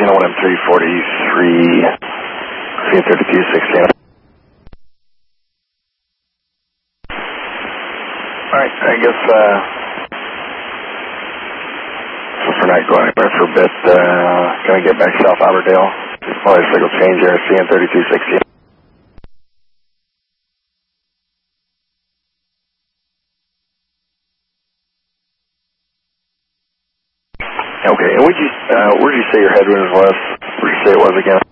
1M343, CN3216. Alright, I guess, so for not going anywhere for a bit, gonna get back South Abberdale. Just probably a signal change there, CN3216. Okay, and where'd you say your headwind was? Where'd you say it was again?